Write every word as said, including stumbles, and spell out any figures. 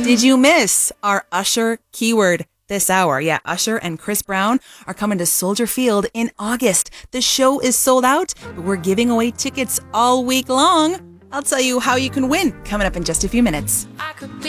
Did you miss our Usher keyword this hour? Yeah, Usher and Chris Brown are coming to Soldier Field in August. The show is sold out, but we're giving away tickets all week long. I'll tell you how you can win coming up in just a few minutes. I could be